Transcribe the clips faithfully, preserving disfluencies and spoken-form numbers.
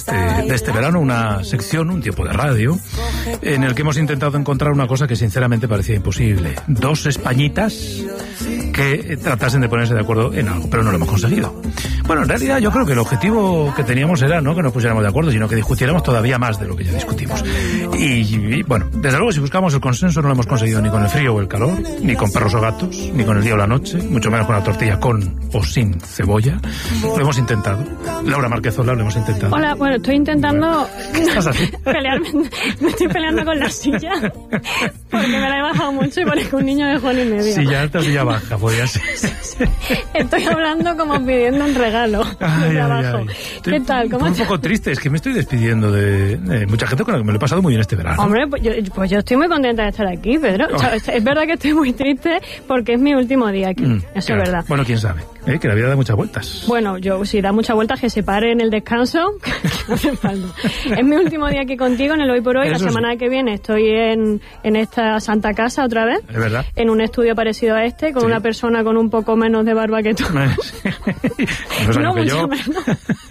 De, de este verano, una sección, un tiempo de radio, en el que hemos intentado encontrar una cosa que sinceramente parecía imposible. Dos españitas que tratasen de ponerse de acuerdo en algo, pero no lo hemos conseguido. Bueno, en realidad yo creo que el objetivo que teníamos era no que nos pusiéramos de acuerdo, sino que discutiéramos todavía más de lo que ya discutimos. Y, y bueno, desde luego si buscamos el consenso no lo hemos conseguido ni con el frío o el calor, ni con perros o gatos, ni con el día o la noche, mucho menos con la tortilla con o sin cebolla. Lo hemos intentado. Laura Marquezola, lo hemos intentado. Hola, bueno, estoy intentando ¿Qué estás haciendo? pelearme, me estoy peleando con la silla porque me la he bajado mucho y parezco un niño de Juan y medio. Silla alta o silla baja, podría ser. Estoy hablando como pidiendo un regalo Ay, desde ay, abajo. ay. ¿Qué Estoy tal? ¿Cómo un estás? poco triste, es que me estoy despidiendo de, de mucha gente con la que me lo he pasado muy bien este verano. Hombre, pues yo, pues yo estoy muy contenta de estar aquí, Pedro. Oh. O sea, es verdad que estoy muy triste porque es mi último día aquí. Mm, Eso claro. es verdad. Bueno, quién sabe, ¿eh? Que la vida da muchas vueltas. Bueno, yo si da muchas vueltas que se pare en el descanso, que no hace falta. Es mi último día aquí contigo en el Hoy por Hoy. Eso La sí. semana que viene estoy en, en esta Santa Casa otra vez. Es verdad. En un estudio parecido a este, con Sí. una persona con un poco menos de barba que tú. Unos No años que mucho yo. menos.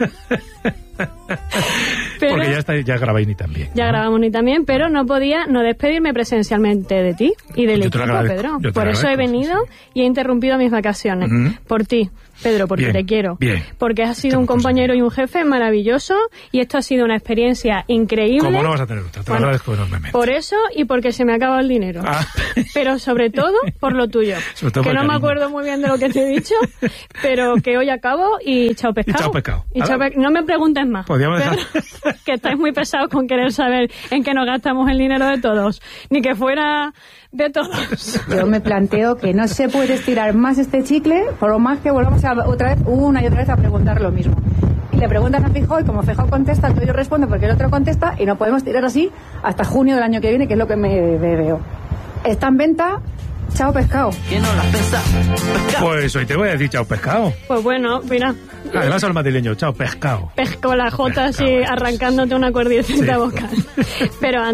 Pero Porque ya, está, ya grabáis ni también. ya grabamos ni también, pero no podía no despedirme presencialmente de ti y del Yo te lo equipo, agradezco, Pedro. yo te Por lo eso he agradezco, venido sí, y he interrumpido mis vacaciones. Ujú. Por ti, Pedro, porque Bien, te quiero. bien. Porque has sido Te un hemos compañero y un jefe maravilloso y esto ha sido una experiencia increíble. ¿Cómo no vas a tener otra? Te lo Bueno, agradezco enormemente. Por eso y porque se me ha acabado el dinero. Ah. Pero sobre todo por lo tuyo. Sobre todo que por no el me cariño. acuerdo muy bien de lo que te he dicho, pero que hoy acabo y chao pescado. Y chao pescado. Y chao Ahora- pe- No me preguntes más. Podríamos dejar- Pedro, que estáis muy pesados con querer saber en qué nos gastamos el dinero de todos. Ni que fuera de todos. Yo me planteo que no se puede estirar más este chicle, por lo más que volvamos a, otra vez, una y otra vez a preguntar lo mismo. Y le preguntas a Feijóo y como Feijóo contesta, entonces yo respondo porque el otro contesta y no podemos tirar así hasta junio del año que viene, que es lo que me, me veo. Está en venta, chao pescado. Pues hoy te voy a decir chao pescado. Pues bueno, mira, Además al madrileño, chao pescado. pesco la jota así Pescado, eso. arrancándote una cuerdecita Sí. vocal. Pero